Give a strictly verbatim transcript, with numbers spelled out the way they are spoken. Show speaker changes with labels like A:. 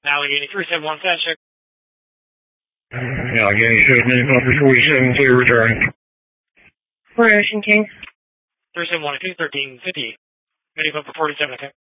A: Allegheny three seven one, fast check.
B: Allegheny seven forty-seven, clear return.
C: For Ocean King.
A: three seven one two, thirteen fifty-eight. Medical for forty-seven, okay.